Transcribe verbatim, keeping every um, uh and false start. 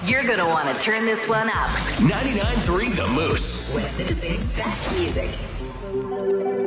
You're going to want to turn this one up. ninety-nine point three The Moose. West Tennessee best music.